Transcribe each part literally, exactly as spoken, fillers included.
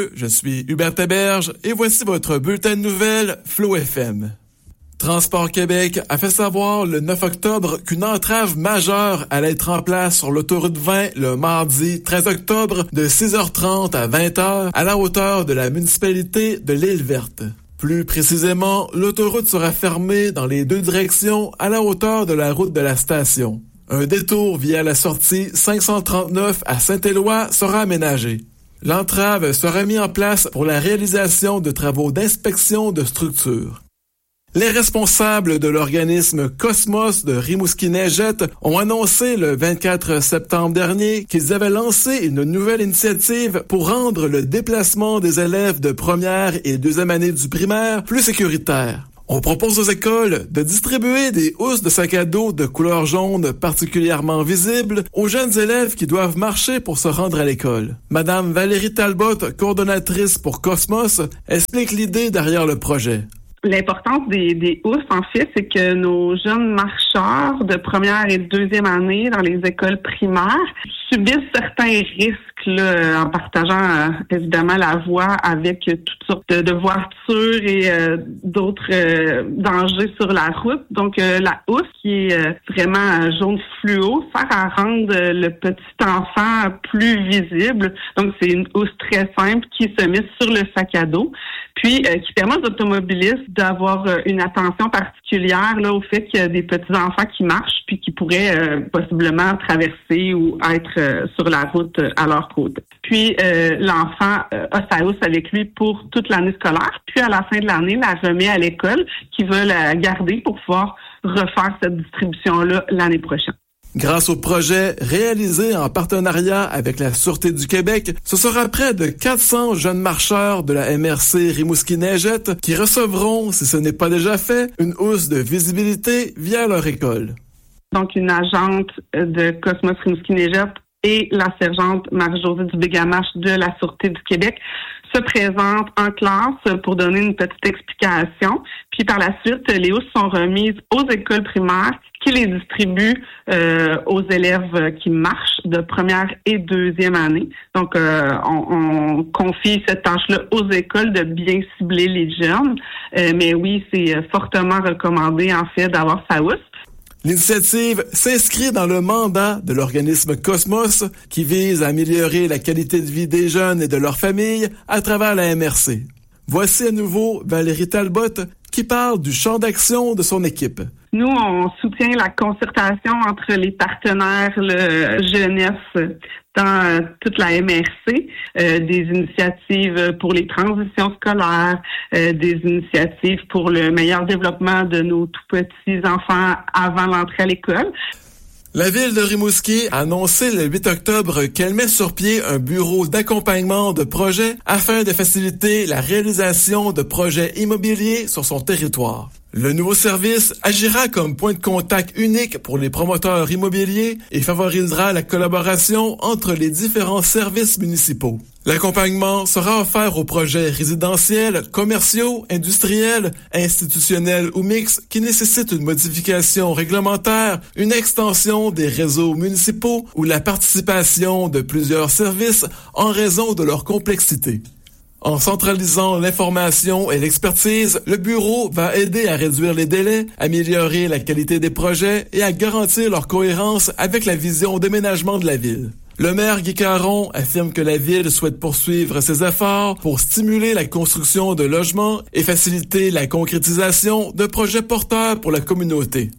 Je suis Hubert Taberge et voici votre bulletin de nouvelles Flow F M. Transport Québec a fait savoir le neuf octobre qu'une entrave majeure allait être en place sur l'autoroute vingt le mardi treize octobre de six heures trente à vingt heures à la hauteur de la municipalité de l'Île-Verte. Plus précisément, l'autoroute sera fermée dans les deux directions à la hauteur de la route de la station. Un détour via la sortie cinq cent trente-neuf à Saint-Éloi sera aménagé. L'entrave sera mise en place pour la réalisation de travaux d'inspection de structures. Les responsables de l'organisme Cosmos de Rimouski-Neigette ont annoncé le vingt-quatre septembre dernier qu'ils avaient lancé une nouvelle initiative pour rendre le déplacement des élèves de première et deuxième année du primaire plus sécuritaire. On propose aux écoles de distribuer des housses de sac à dos de couleur jaune particulièrement visibles aux jeunes élèves qui doivent marcher pour se rendre à l'école. Madame Valérie Talbot, coordonnatrice pour Cosmos, explique l'idée derrière le projet. L'importance des, des housses, en fait, c'est que nos jeunes marcheurs de première et deuxième année dans les écoles primaires subissent certains risques là, en partageant euh, évidemment la voie avec toutes sortes de, de voitures et euh, d'autres euh, dangers sur la route. Donc, euh, la housse qui est euh, vraiment jaune fluo sert à rendre euh, le petit enfant plus visible. Donc, c'est une housse très simple qui se met sur le sac à dos, puis euh, qui permet aux automobilistes d'avoir euh, une attention particulière là au fait qu'il y a des petits enfants qui marchent puis qui pourraient euh, possiblement traverser ou être euh, sur la route euh, à leur côté. Puis euh, l'enfant euh, a sa housse avec lui pour toute l'année scolaire, puis à la fin de l'année, la remet à l'école qui va la garder pour pouvoir refaire cette distribution-là l'année prochaine. Grâce au projet réalisé en partenariat avec la Sûreté du Québec, ce sera près de quatre cents jeunes marcheurs de la M R C Rimouski-Neigette qui recevront, si ce n'est pas déjà fait, une housse de visibilité via leur école. Donc, une agente de Cosmos Rimouski-Neigette et la sergente Marie-Josée Dubé-Gamache de la Sûreté du Québec se présentent en classe pour donner une petite explication. Puis par la suite, les housses sont remises aux écoles primaires qui les distribuent euh, aux élèves qui marchent de première et deuxième année. Donc, euh, on, on confie cette tâche-là aux écoles de bien cibler les jeunes. Euh, mais oui, c'est fortement recommandé, en fait, d'avoir sa housse. L'initiative s'inscrit dans le mandat de l'organisme Cosmos qui vise à améliorer la qualité de vie des jeunes et de leurs familles à travers la M R C. Voici à nouveau Valérie Talbot qui parle du champ d'action de son équipe. Nous, on soutient la concertation entre les partenaires le jeunesse dans euh, toute la M R C, euh, des initiatives pour les transitions scolaires, euh, des initiatives pour le meilleur développement de nos tout petits enfants avant l'entrée à l'école. La ville de Rimouski a annoncé le huit octobre qu'elle met sur pied un bureau d'accompagnement de projets afin de faciliter la réalisation de projets immobiliers sur son territoire. Le nouveau service agira comme point de contact unique pour les promoteurs immobiliers et favorisera la collaboration entre les différents services municipaux. L'accompagnement sera offert aux projets résidentiels, commerciaux, industriels, institutionnels ou mixtes qui nécessitent une modification réglementaire, une extension des réseaux municipaux ou la participation de plusieurs services en raison de leur complexité. En centralisant l'information et l'expertise, le bureau va aider à réduire les délais, améliorer la qualité des projets et à garantir leur cohérence avec la vision d'aménagement de la ville. Le maire Guy Caron affirme que la ville souhaite poursuivre ses efforts pour stimuler la construction de logements et faciliter la concrétisation de projets porteurs pour la communauté.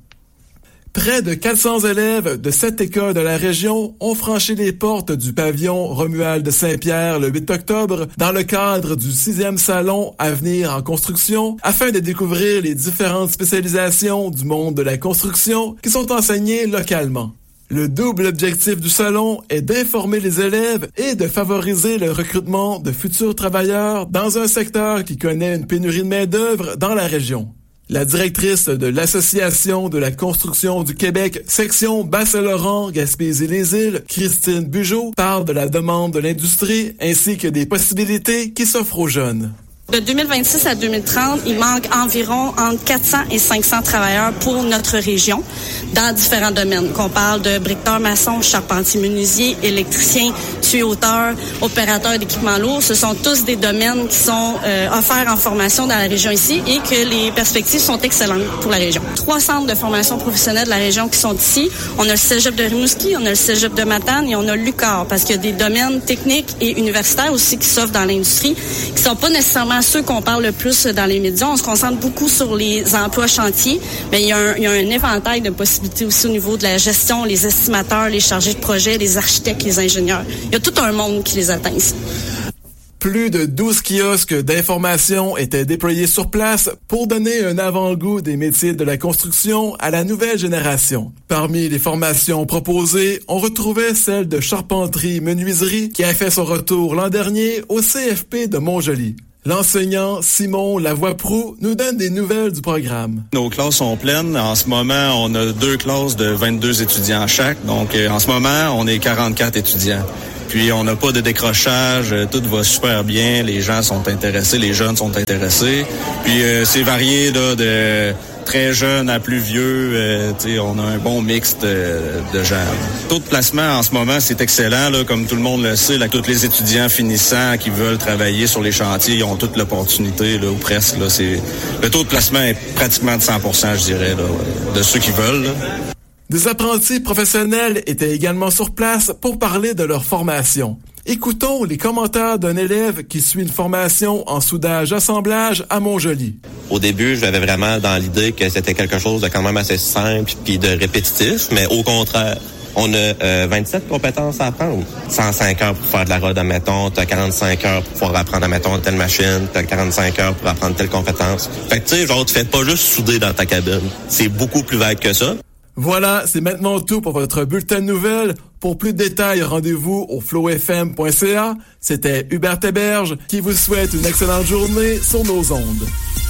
Près de quatre cents élèves de sept écoles de la région ont franchi les portes du pavillon Romuald de Saint-Pierre le huit octobre dans le cadre du sixième salon Avenir en construction afin de découvrir les différentes spécialisations du monde de la construction qui sont enseignées localement. Le double objectif du salon est d'informer les élèves et de favoriser le recrutement de futurs travailleurs dans un secteur qui connaît une pénurie de main-d'œuvre dans la région. La directrice de l'Association de la construction du Québec, section Bas-Saint-Laurent, Gaspésie-les-Îles, Christine Bugeaud, parle de la demande de l'industrie ainsi que des possibilités qui s'offrent aux jeunes. De deux mille vingt-six à deux mille trente, il manque environ entre quatre cents et cinq cents travailleurs pour notre région dans différents domaines. Qu'on parle de briqueteurs maçons, charpentiers menuisiers, électriciens, tuyauteur, opérateurs d'équipements lourds. Ce sont tous des domaines qui sont euh, offerts en formation dans la région ici et que les perspectives sont excellentes pour la région. Trois centres de formation professionnelle de la région qui sont ici. On a le cégep de Rimouski, on a le cégep de Matane et on a l'U Q A R parce qu'il y a des domaines techniques et universitaires aussi qui s'offrent dans l'industrie, qui sont pas nécessairement ceux qu'on parle le plus dans les médias. On se concentre beaucoup sur les emplois chantiers, mais il y a un, il y a un éventail de possibilités aussi au niveau de la gestion, les estimateurs, les chargés de projet, les architectes, les ingénieurs. Il y a tout un monde qui les atteint ici. Plus de douze kiosques d'information étaient déployés sur place pour donner un avant-goût des métiers de la construction à la nouvelle génération. Parmi les formations proposées, on retrouvait celle de charpenterie-menuiserie qui a fait son retour l'an dernier au C F P de Montjoly. L'enseignant Simon Lavoie-Proux nous donne des nouvelles du programme. Nos classes sont pleines. En ce moment, on a deux classes de vingt-deux étudiants chaque. Donc, en ce moment, on est quarante-quatre étudiants. Puis, on n'a pas de décrochage. Tout va super bien. Les gens sont intéressés. Les jeunes sont intéressés. Puis, euh, c'est varié là, de très jeunes à plus vieux. Euh, on a un bon mix de, de gens. Taux de placement, en ce moment, c'est excellent. Là, comme tout le monde le sait, là, tous les étudiants finissants qui veulent travailler sur les chantiers, ils ont toute l'opportunité, là, ou presque. Là, c'est, le taux de placement est pratiquement de cent pour cent, je dirais, là, de ceux qui veulent. Là. Des apprentis professionnels étaient également sur place pour parler de leur formation. Écoutons les commentaires d'un élève qui suit une formation en soudage-assemblage à Montjoly. Au début, j'avais vraiment dans l'idée que c'était quelque chose de quand même assez simple puis de répétitif, mais au contraire, on a euh, vingt-sept compétences à apprendre. cent cinq heures pour faire de la rod, admettons. T'as quarante-cinq heures pour pouvoir apprendre, admettons, telle machine. T'as quarante-cinq heures pour apprendre telle compétence. Fait que tu sais, genre, tu fais pas juste souder dans ta cabine. C'est beaucoup plus vague que ça. Voilà, c'est maintenant tout pour votre bulletin de nouvelles. Pour plus de détails, rendez-vous au flow f m point c a. C'était Hubert Héberge qui vous souhaite une excellente journée sur nos ondes.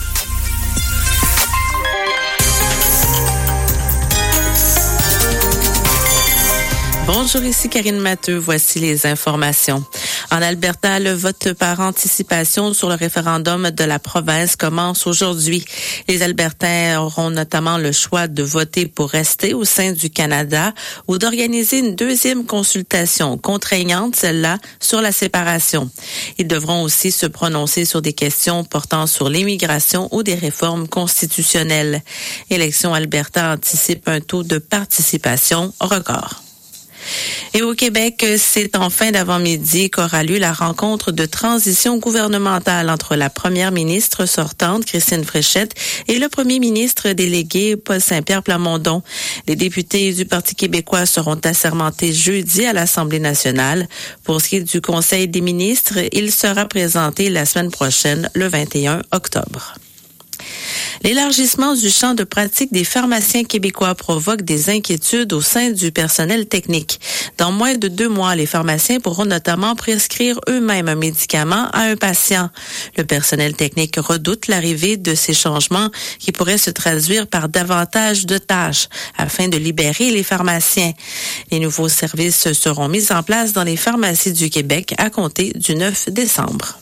Bonjour, ici Karine Matteux. Voici les informations. En Alberta, le vote par anticipation sur le référendum de la province commence aujourd'hui. Les Albertains auront notamment le choix de voter pour rester au sein du Canada ou d'organiser une deuxième consultation contraignante, celle-là, sur la séparation. Ils devront aussi se prononcer sur des questions portant sur l'immigration ou des réformes constitutionnelles. Élection Alberta anticipe un taux de participation record. Et au Québec, c'est en fin d'avant-midi qu'aura lieu la rencontre de transition gouvernementale entre la première ministre sortante, Christine Fréchette, et le premier ministre délégué, Paul Saint-Pierre Plamondon. Les députés du Parti québécois seront assermentés jeudi à l'Assemblée nationale. Pour ce qui est du Conseil des ministres, il sera présenté la semaine prochaine, le vingt et un octobre. L'élargissement du champ de pratique des pharmaciens québécois provoque des inquiétudes au sein du personnel technique. Dans moins de deux mois, les pharmaciens pourront notamment prescrire eux-mêmes un médicament à un patient. Le personnel technique redoute l'arrivée de ces changements qui pourraient se traduire par davantage de tâches afin de libérer les pharmaciens. Les nouveaux services seront mis en place dans les pharmacies du Québec à compter du neuf décembre.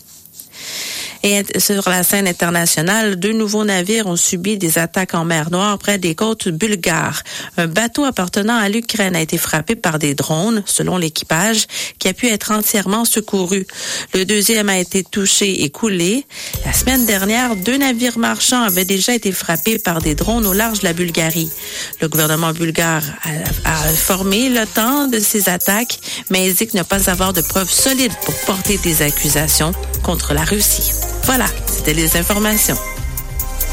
Et sur la scène internationale, deux nouveaux navires ont subi des attaques en mer Noire près des côtes bulgares. Un bateau appartenant à l'Ukraine a été frappé par des drones, selon l'équipage, qui a pu être entièrement secouru. Le deuxième a été touché et coulé. La semaine dernière, deux navires marchands avaient déjà été frappés par des drones au large de la Bulgarie. Le gouvernement bulgare a, a informé l'OTAN de ces attaques, mais indique ne pas avoir de preuves solides pour porter des accusations contre la Russie. Voilà, c'était les informations.